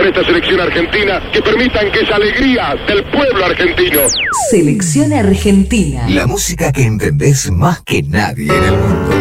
con esta selección argentina que permitan que esa alegría del pueblo argentino. Selección Argentina. La música que entendés más que nadie en el mundo.